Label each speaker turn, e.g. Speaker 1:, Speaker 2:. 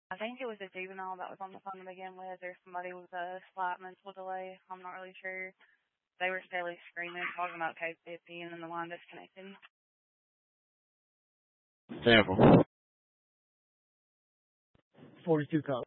Speaker 1: I think it was a juvenile that was on the phone to begin with, or somebody with a slight mental delay. I'm not really sure. They were steadily screaming, talking about code 50, and then the line disconnected.
Speaker 2: Sample.
Speaker 3: 42 code.